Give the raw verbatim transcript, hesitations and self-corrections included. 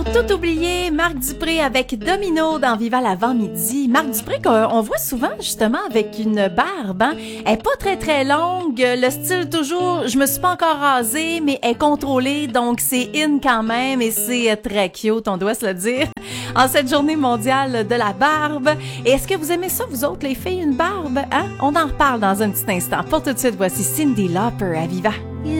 ont tout oublié. Marc Dupré avec Domino dans Viva l'avant-midi. Marc Dupré qu'on voit souvent justement avec une barbe. Hein? Elle est pas très très longue. Le style toujours, je me suis pas encore rasée, mais elle est contrôlée. Donc c'est in quand même et c'est très cute, on doit se le dire. En cette journée mondiale de la barbe. Et est-ce que vous aimez ça, vous autres, les filles, une barbe? Hein? On en reparle dans un petit instant. Pour tout de suite, voici Cyndi Lauper à Viva.